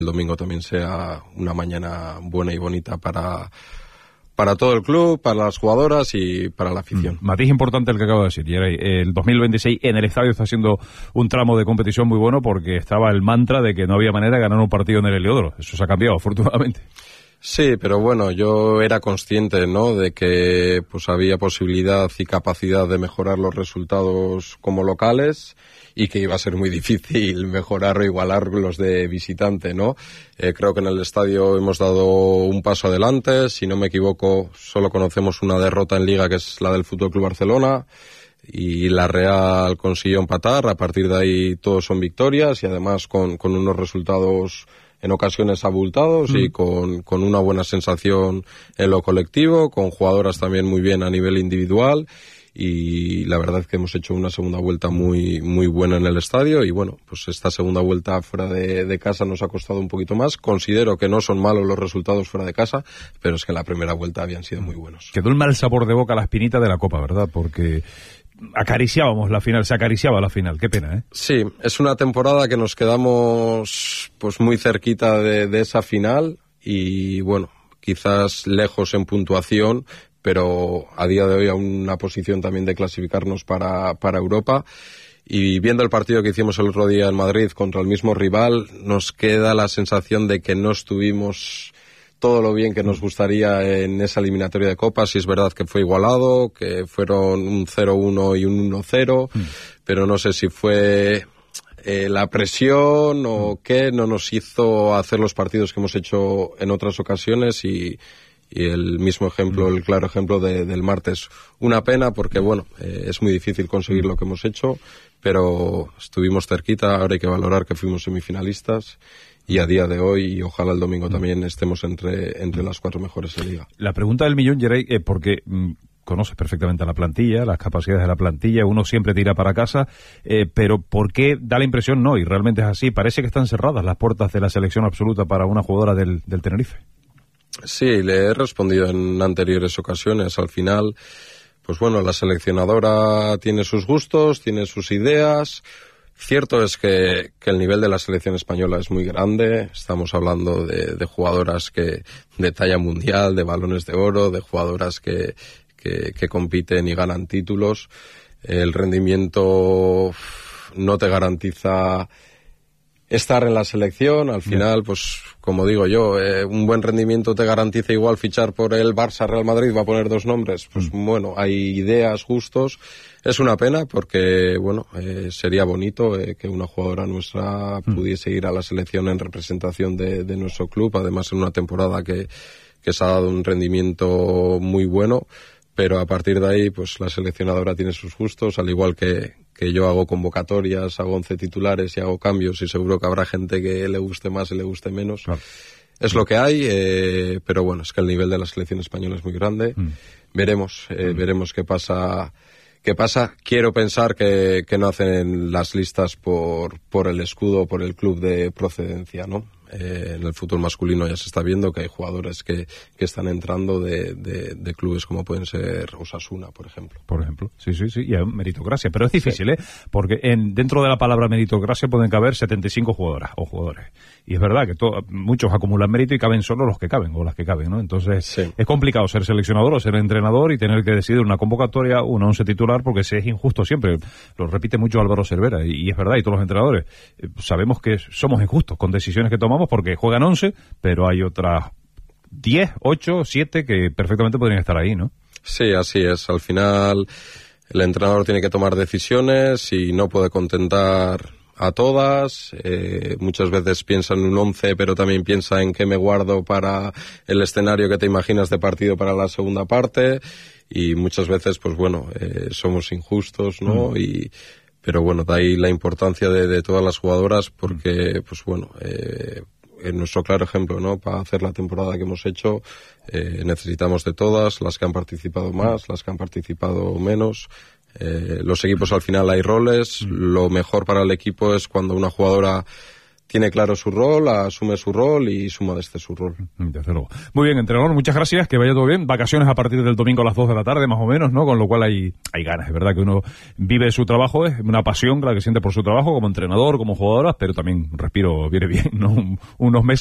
el domingo también sea una mañana buena y bonita para todo el club, para las jugadoras y para la afición. Matiz importante el que acabo de decir, Geray. El 2026 en el estadio está siendo un tramo de competición muy bueno porque estaba el mantra de que no había manera de ganar un partido en el Heliódromo. Eso se ha cambiado, afortunadamente. Sí, pero bueno, yo era consciente, ¿no?, de que pues había posibilidad y capacidad de mejorar los resultados como locales y que iba a ser muy difícil mejorar o igualar los de visitante, ¿no? Creo que en el estadio hemos dado un paso adelante. Si no me equivoco, solo conocemos una derrota en Liga, que es la del Fútbol Club Barcelona, y la Real consiguió empatar. A partir de ahí todos son victorias y además con unos resultados en ocasiones abultados y con una buena sensación en lo colectivo, con jugadoras también muy bien a nivel individual, y la verdad es que hemos hecho una segunda vuelta muy muy buena en el estadio. Y bueno, pues esta segunda vuelta fuera de casa nos ha costado un poquito más. Considero que no son malos los resultados fuera de casa, pero es que en la primera vuelta habían sido muy buenos. Quedó el mal sabor de boca, la espinita de la Copa, ¿verdad? Porque acariciábamos la final, se acariciaba la final, qué pena, ¿eh? Sí, es una temporada que nos quedamos pues muy cerquita de esa final y bueno, quizás lejos en puntuación, pero a día de hoy a una posición también de clasificarnos para Europa. Y viendo el partido que hicimos el otro día en Madrid contra el mismo rival, nos queda la sensación de que no estuvimos todo lo bien que nos gustaría en esa eliminatoria de Copa. Sí es verdad que fue igualado, que fueron un 0-1 y un 1-0, pero no sé si fue la presión o qué no nos hizo hacer los partidos que hemos hecho en otras ocasiones, y el mismo ejemplo, el claro ejemplo del martes. Una pena porque, bueno, es muy difícil conseguir lo que hemos hecho, pero estuvimos cerquita. Ahora hay que valorar que fuimos semifinalistas y a día de hoy, y ojalá el domingo también estemos entre las 4 mejores de Liga. La pregunta del millón, Geray, porque conoces perfectamente a la plantilla, las capacidades de la plantilla, uno siempre tira para casa, pero ¿por qué da la impresión, no, y realmente es así, parece que están cerradas las puertas de la selección absoluta para una jugadora del Tenerife? Sí, le he respondido en anteriores ocasiones. Al final, pues bueno, la seleccionadora tiene sus gustos, tiene sus ideas. Cierto es que el nivel de la selección española es muy grande. Estamos hablando de jugadoras de talla mundial, de balones de oro, de jugadoras que compiten y ganan títulos. El rendimiento no te garantiza estar en la selección. Al final, pues como digo yo, un buen rendimiento te garantiza igual fichar por el Barça, Real Madrid, va a poner 2 nombres. Pues bueno, hay ideas, gustos. Es una pena porque, bueno, sería bonito que una jugadora nuestra pudiese ir a la selección en representación de nuestro club, además en una temporada que se ha dado un rendimiento muy bueno, pero a partir de ahí, pues la seleccionadora tiene sus gustos, al igual que yo hago convocatorias, hago 11 titulares y hago cambios, y seguro que habrá gente que le guste más y le guste menos. Claro. Es lo que hay, pero bueno, es que el nivel de la selección española es muy grande. Veremos qué pasa. Quiero pensar que no hacen las listas por el escudo, por el club de procedencia, ¿no? En el fútbol masculino ya se está viendo que hay jugadores que están entrando de clubes como pueden ser Osasuna, por ejemplo. Por ejemplo, sí, y hay meritocracia, pero es difícil, sí. Porque dentro de la palabra meritocracia pueden caber 75 jugadoras o jugadores. Y es verdad que muchos acumulan mérito y caben solo los que caben o las que caben, ¿no? Entonces sí, es complicado ser seleccionador o ser entrenador y tener que decidir una convocatoria, un 11 titular, porque se es injusto siempre. Lo repite mucho Álvaro Cervera y es verdad, y todos los entrenadores. Sabemos que somos injustos con decisiones que tomamos porque juegan 11, pero hay otras 10, 8, 7 que perfectamente podrían estar ahí, ¿no? Sí, así es. Al final el entrenador tiene que tomar decisiones y no puede contentar a todas. Muchas veces piensa en un 11, pero también piensa en qué me guardo para el escenario que te imaginas de partido para la segunda parte, y muchas veces, pues bueno, somos injustos, ¿no? Pero bueno, de ahí la importancia de todas las jugadoras, porque, pues bueno, en nuestro claro ejemplo, ¿no? Para hacer la temporada que hemos hecho, necesitamos de todas, las que han participado más, las que han participado menos. Los equipos al final hay roles. Lo mejor para el equipo es cuando una jugadora tiene claro su rol, asume su rol y suma desde su rol. Desde luego. Muy bien, entrenador, muchas gracias, que vaya todo bien. Vacaciones a partir del domingo a las 2 de la tarde, más o menos, ¿no? Con lo cual hay ganas, es verdad que uno vive su trabajo, es una pasión la que siente por su trabajo como entrenador, como jugadora, pero también un respiro viene bien, ¿no? Unos meses